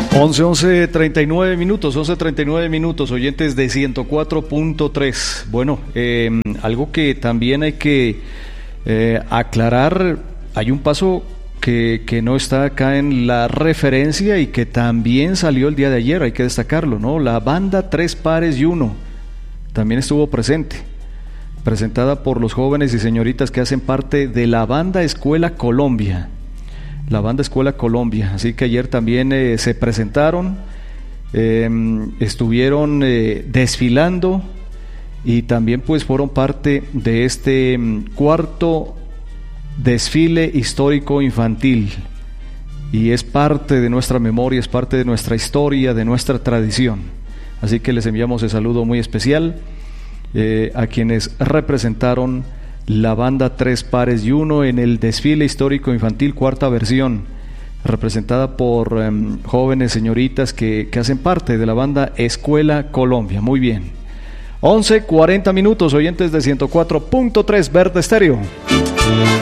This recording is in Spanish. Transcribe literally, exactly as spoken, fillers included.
once, once, treinta y nueve minutos, once, treinta y nueve minutos, oyentes de ciento cuatro punto tres. Bueno, eh, algo que también hay que eh, aclarar, hay un paso que, que no está acá en la referencia y que también salió el día de ayer, hay que destacarlo, ¿no? La banda Tres Pares y Uno también estuvo presente, presentada por los jóvenes y señoritas que hacen parte de la banda Escuela Colombia. La banda Escuela Colombia, así que ayer también eh, se presentaron, eh, estuvieron eh, desfilando y también pues fueron parte de este um, cuarto desfile histórico infantil, y es parte de nuestra memoria, es parte de nuestra historia, de nuestra tradición, así que les enviamos el saludo muy especial eh, a quienes representaron la banda Tres Pares y Uno en el desfile histórico infantil cuarta versión, representada por um, jóvenes señoritas que, que hacen parte de la banda Escuela Colombia. Muy bien, once, cuarenta minutos, oyentes de ciento cuatro punto tres Verde Estéreo.